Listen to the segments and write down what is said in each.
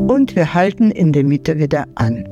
Und wir halten in der Mitte wieder an.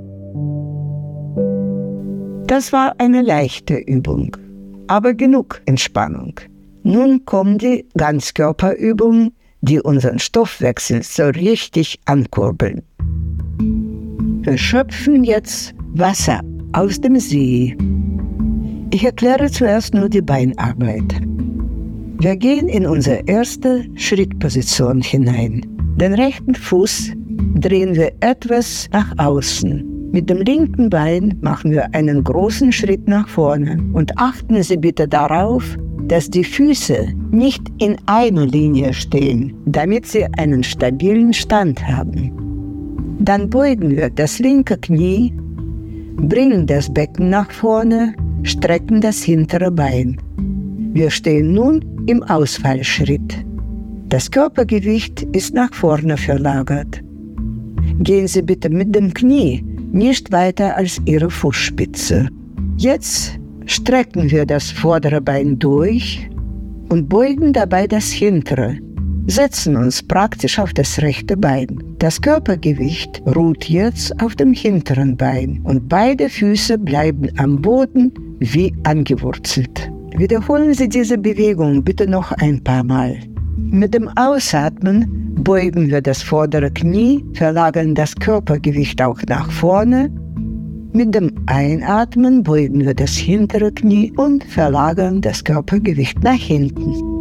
Das war eine leichte Übung, aber genug Entspannung. Nun kommen die Ganzkörperübungen, die unseren Stoffwechsel so richtig ankurbeln. Wir schöpfen jetzt Wasser aus dem See. Ich erkläre zuerst nur die Beinarbeit. Wir gehen in unsere erste Schrittposition hinein. Den rechten Fuß drehen wir etwas nach außen. Mit dem linken Bein machen wir einen großen Schritt nach vorne. Und achten Sie bitte darauf, dass die Füße nicht in einer Linie stehen, damit sie einen stabilen Stand haben. Dann beugen wir das linke Knie, bringen das Becken nach vorne, strecken das hintere Bein. Wir stehen nun im Ausfallschritt. Das Körpergewicht ist nach vorne verlagert. Gehen Sie bitte mit dem Knie nicht weiter als Ihre Fußspitze. Jetzt strecken wir das vordere Bein durch und beugen dabei das hintere. Setzen uns praktisch auf das rechte Bein. Das Körpergewicht ruht jetzt auf dem hinteren Bein und beide Füße bleiben am Boden wie angewurzelt. Wiederholen Sie diese Bewegung bitte noch ein paar Mal. Mit dem Ausatmen beugen wir das vordere Knie, verlagern das Körpergewicht auch nach vorne. Mit dem Einatmen beugen wir das hintere Knie und verlagern das Körpergewicht nach hinten.